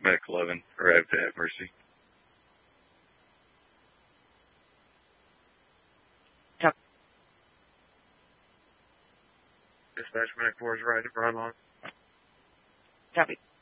Medic 11, arrived at Mercy. Copy. Dispatch Medic 4 is arrived at Broadlawn. Copy.